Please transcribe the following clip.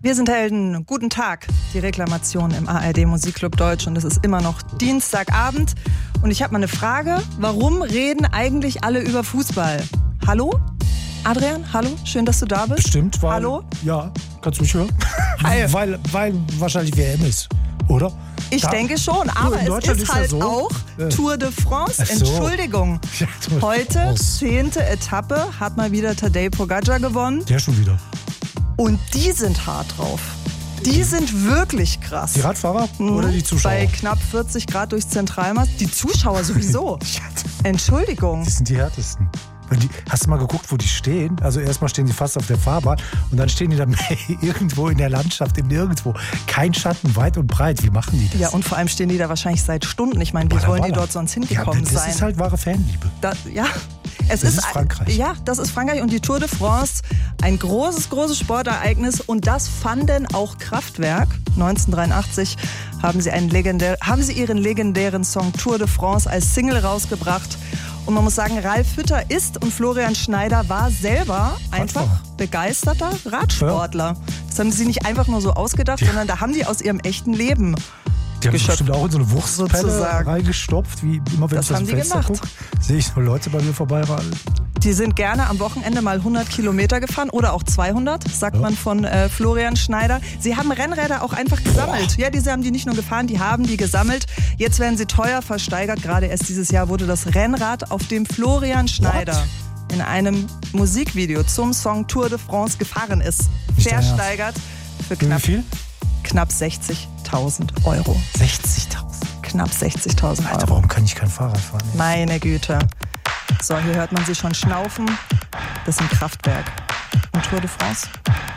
Wir sind Helden. Guten Tag. Die Reklamation im ARD Musikclub Deutsch und es ist immer noch Dienstagabend. Und ich habe mal eine Frage. Warum reden eigentlich alle über Fußball? Hallo? Adrian, hallo? Schön, dass du da bist. Bestimmt, weil... Hallo? Ja, kannst du mich hören? Hi. weil wahrscheinlich WM ist, oder? Ich denke schon, aber es ist halt so. auch Tour de France. Ach so. Entschuldigung. Ja, Tour de Heute, France. 10. Etappe, hat mal wieder Tadej Pogačar gewonnen. Der schon wieder. Und die sind hart drauf. Die sind wirklich krass. Die Radfahrer oder die Zuschauer? Bei knapp 40 Grad durchs Zentralmaß. Die Zuschauer sowieso. Entschuldigung. Die sind die härtesten. Hast du mal geguckt, wo die stehen? Also erstmal stehen die fast auf der Fahrbahn und dann stehen die dann irgendwo in der Landschaft, im Nirgendwo. Kein Schatten, weit und breit. Wie machen die das? Ja, und vor allem stehen die da wahrscheinlich seit Stunden. Ich meine, wie wollen die dort sonst hingekommen sein? Das ist halt wahre Fanliebe. Das ist Frankreich. Ja, das ist Frankreich und die Tour de France, ein großes Sportereignis und das fanden auch Kraftwerk. 1983 haben sie ihren legendären Song Tour de France als Single rausgebracht. Und man muss sagen, Ralf Hütter ist und Florian Schneider war selber einfach begeisterter Radsportler. Ja. Das haben sie nicht einfach nur so ausgedacht, sondern da haben die aus ihrem echten Leben die haben bestimmt auch in so eine Wurstpelle reingestopft, wie immer, wenn ich aus dem Fenster gucke, sehe ich nur Leute bei mir vorbeiradeln. Die sind gerne am Wochenende mal 100 Kilometer gefahren oder auch 200, sagt man von Florian Schneider. Sie haben Rennräder auch einfach gesammelt. Ja, diese haben die nicht nur gefahren, die haben die gesammelt. Jetzt werden sie teuer versteigert. Gerade erst dieses Jahr wurde das Rennrad, auf dem Florian Schneider in einem Musikvideo zum Song Tour de France gefahren ist, versteigert für knapp 60.000 Euro. 60.000? Knapp 60.000 Euro. Alter, warum kann ich kein Fahrrad fahren? Meine Güte. So, hier hört man sie schon schnaufen. Das ist ein Kraftwerk. Und Tour de France.